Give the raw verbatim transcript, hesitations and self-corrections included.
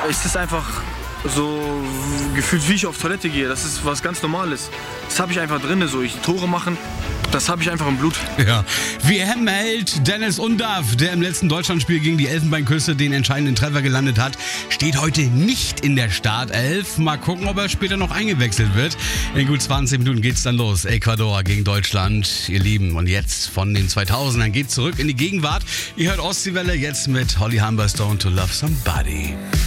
es ist einfach so gefühlt, wie ich auf Toilette gehe. Das ist was ganz Normales. Das habe ich einfach drin, so ich Tore machen. Das habe ich einfach im Blut. Ja. W M-Held Dennis Undaff, der im letzten Deutschlandspiel gegen die Elfenbeinküste den entscheidenden Treffer gelandet hat, steht heute nicht in der Startelf. Mal gucken, ob er später noch eingewechselt wird. In gut zwanzig Minuten geht's dann los. Ecuador gegen Deutschland, ihr Lieben. Und jetzt von den zweitausendern geht's zurück in die Gegenwart. Ihr hört Ostseewelle jetzt mit Holly Humberstone, To Love Somebody.